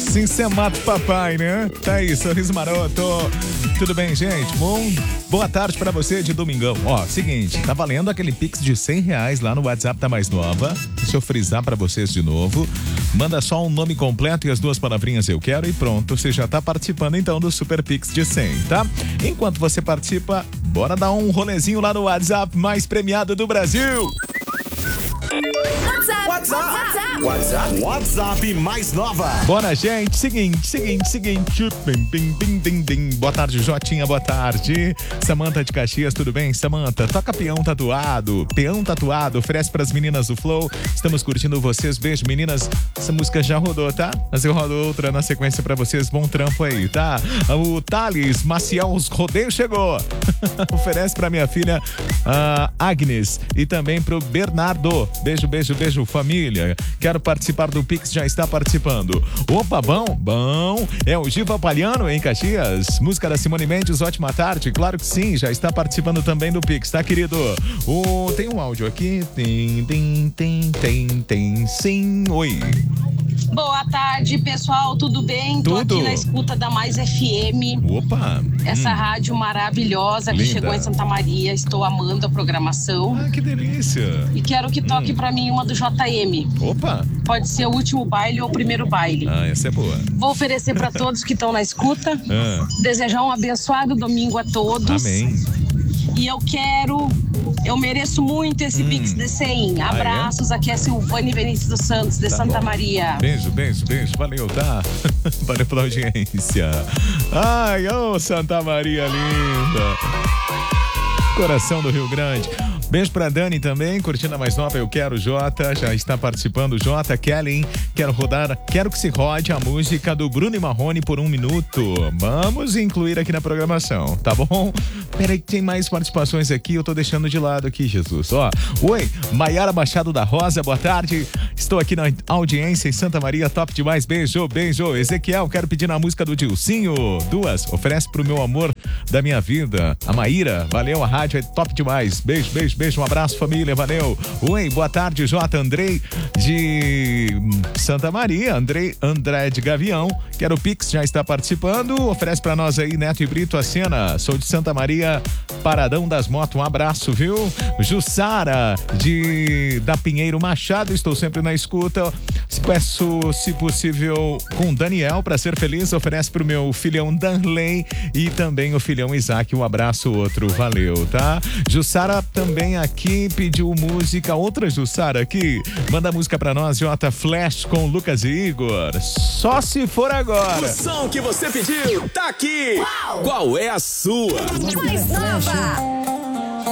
Assim você mata o papai, né? Tá aí, sorriso maroto. Tudo bem, gente? Boa tarde pra você de domingão. Ó, seguinte, tá valendo aquele Pix de R$100 lá no WhatsApp da Mais Nova. Deixa eu frisar pra vocês de novo. Manda só um nome completo e as duas palavrinhas eu quero e pronto. Você já tá participando então do Super Pix de 100, tá? Enquanto você participa, bora dar um rolezinho lá no WhatsApp mais premiado do Brasil. WhatsApp Mais Nova. Bora, gente. Seguinte. Boa tarde, Jotinha, boa tarde. Samanta de Caxias, tudo bem? Samanta, toca Peão Tatuado. Peão Tatuado, oferece pras meninas do Flow. Estamos curtindo vocês. Beijo, meninas. Essa música já rodou, tá? Mas eu rodo outra na sequência pra vocês. Bom trampo aí, tá? O Thales Maciel, os rodeios chegou. Oferece pra minha filha Agnes e também pro Bernardo. Beijo, família. Quero participar do Pix, já está participando. Opa, bom. É o Giva Palhano em Caxias. Música da Simone Mendes, ótima tarde. Claro que sim, já está participando também do Pix, tá, querido? Tem um áudio aqui. Tem sim. Oi. Boa tarde, pessoal, tudo bem? Tô aqui na escuta da Mais FM. Opa! Essa rádio maravilhosa que chegou em Santa Maria. Estou amando a programação. Ah, que delícia! E quero que toque pra mim uma do JM. Opa! Pode ser o último baile ou o primeiro baile. Ah, essa é boa. Vou oferecer pra todos que estão na escuta. Desejar um abençoado domingo a todos. Amém. E eu mereço muito esse Pix de 100. Abraços, aqui é Silvane Vinícius dos Santos, de Santa Maria. Beijo. Valeu, tá? Valeu pela audiência. Ai, Santa Maria linda. Coração do Rio Grande. Beijo pra Dani também, curtindo a Mais Nova, eu quero, Jota, já está participando, Jota, Kelly, quero que se rode a música do Bruno e Marrone por 1 minuto. Vamos incluir aqui na programação, tá bom? Peraí que tem mais participações aqui, eu tô deixando de lado aqui, Jesus. Ó, oi, Maiara Machado da Rosa, boa tarde, estou aqui na audiência em Santa Maria, top demais, beijo. Ezequiel, quero pedir na música do Dilcinho, 2, oferece pro meu amor da minha vida, a Maíra, valeu, a rádio é top demais, beijo, um abraço, família, valeu. Oi, boa tarde, Jota, Andrei de Santa Maria, André de Gavião, quero o Pix, já está participando, oferece pra nós aí, Neto e Brito, a cena, sou de Santa Maria, Paradão das Motos, um abraço, viu? Jussara da Pinheiro Machado, estou sempre na escuta, peço, se possível, com Daniel, pra ser feliz, oferece pro meu filhão Danley e também o filhão Isaac, um abraço, outro, valeu, tá? Jussara também aqui pediu música, outra Jussara aqui, manda música pra nós, J Flash com Lucas e Igor, só se for agora. O som que você pediu tá aqui. Uau! Qual é a sua? Mais Nova.